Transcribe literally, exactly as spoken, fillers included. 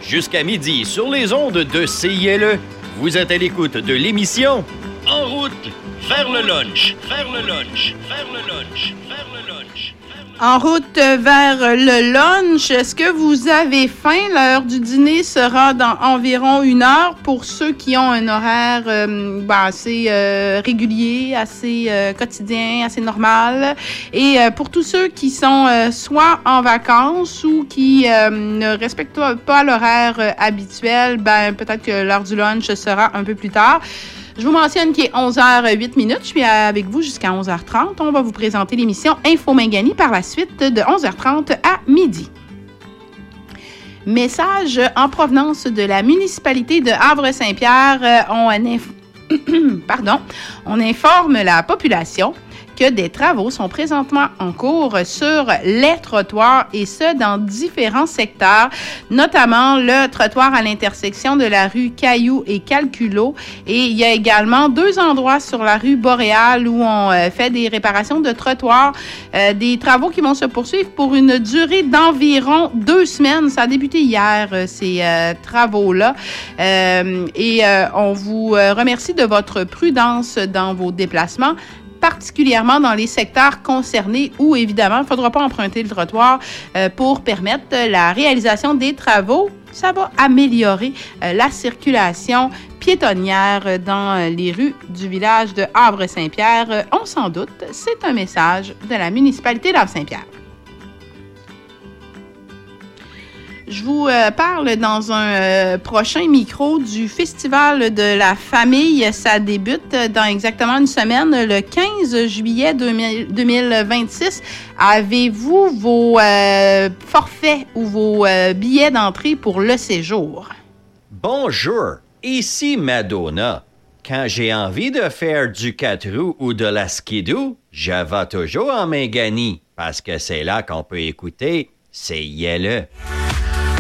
jusqu'à midi sur les ondes de C I L E. Vous êtes à l'écoute de l'émission En route vers le lunch, vers le lunch, vers le lunch, vers le lunch. En route vers le lunch, est-ce que vous avez faim? L'heure du dîner sera dans environ une heure pour ceux qui ont un horaire euh, ben, assez euh, régulier, assez euh, quotidien, assez normal. Et euh, pour tous ceux qui sont euh, soit en vacances ou qui euh, ne respectent pas l'horaire euh, habituel, ben peut-être que l'heure du lunch sera un peu plus tard. Je vous mentionne qu'il est onze heures huit minutes. Je suis avec vous jusqu'à onze heures trente. On va vous présenter l'émission Info Mingani par la suite de onze heures trente à midi. Message en provenance de la municipalité de Havre-Saint-Pierre. On, inf... Pardon. On informe la population que des travaux sont présentement en cours sur les trottoirs et ce, dans différents secteurs, notamment le trottoir à l'intersection de la rue Caillou et Calculo. Et il y a également deux endroits sur la rue Boréale où on euh, fait des réparations de trottoirs, euh, des travaux qui vont se poursuivre pour une durée d'environ deux semaines. Ça a débuté hier, euh, ces euh, travaux-là. Euh, et euh, on vous remercie de votre prudence dans vos déplacements, particulièrement dans les secteurs concernés où, évidemment, il ne faudra pas emprunter le trottoir euh, pour permettre la réalisation des travaux. Ça va améliorer euh, la circulation piétonnière dans les rues du village de Havre-Saint-Pierre. Euh, on s'en doute, c'est un message de la municipalité d'Havre-Saint-Pierre. Je vous euh, parle dans un euh, prochain micro du Festival de la famille. Ça débute dans exactement une semaine, le quinze juillet deux mille vingt-six. Avez-vous vos euh, forfaits ou vos euh, billets d'entrée pour le séjour? Bonjour, ici Madonna. Quand j'ai envie de faire du quatre roues ou de la skidoo, je vais toujours en Mingani, parce que c'est là qu'on peut écouter C I L E.